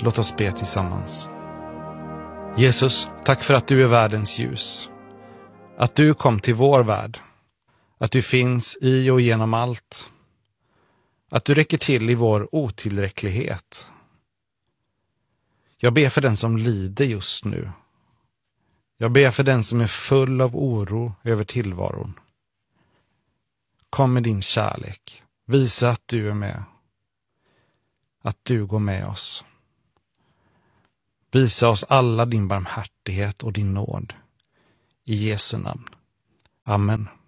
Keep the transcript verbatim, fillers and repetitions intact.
Låt oss be tillsammans. Jesus, tack för att du är världens ljus. Att du kom till vår värld. Att du finns i och genom allt. Att du räcker till i vår otillräcklighet. Jag ber för den som lider just nu. Jag ber för den som är full av oro över tillvaron. Kom med din kärlek. Visa att du är med. Att du går med oss. Visa oss alla din barmhärtighet och din nåd. I Jesu namn. Amen.